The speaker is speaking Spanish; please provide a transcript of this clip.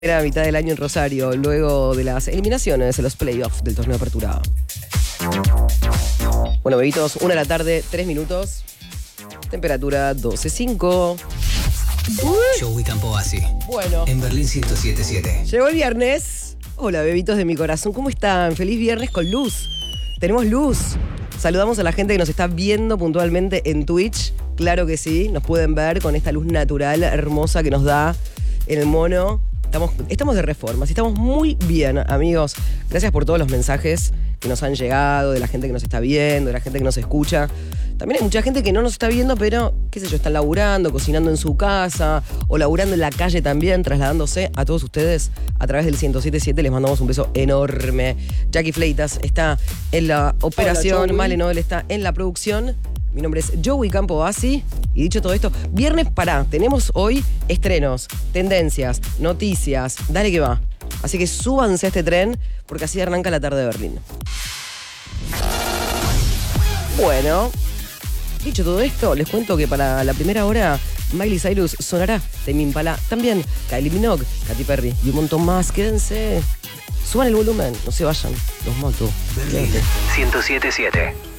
Era mitad del año en Rosario, luego de las eliminaciones en los playoffs del torneo de apertura. Bueno, bebitos, 1 de la tarde, 3 minutos. Temperatura 12.5. Joey Campoasi. Bueno. En Berlín 107.7. Llegó el viernes. Hola, bebitos de mi corazón, ¿cómo están? Feliz viernes con luz. Tenemos luz. Saludamos a la gente que nos está viendo puntualmente en Twitch. Claro que sí, nos pueden ver con esta luz natural hermosa que nos da en el mono. Estamos de reformas y estamos muy bien, amigos. Gracias por todos los mensajes que nos han llegado, de la gente que nos está viendo, de la gente que nos escucha. También hay mucha gente que no nos está viendo, pero, qué sé yo, están laburando, cocinando en su casa o laburando en la calle también, trasladándose a todos ustedes a través del 107.7. Les mandamos un beso enorme. Jackie Fleitas está en la operación, Male Noel está en la producción. Mi nombre es Joey Campoasi. Y dicho todo esto, viernes tenemos hoy estrenos, tendencias, noticias, dale que va. Así que súbanse a este tren, porque así arranca la tarde de Berlín. Bueno, dicho todo esto, les cuento que para la primera hora Miley Cyrus sonará, Tame Impala también, Kylie Minogue, Katy Perry y un montón más. Quédense, suban el volumen, no se vayan, los mato. Berlín 107.7.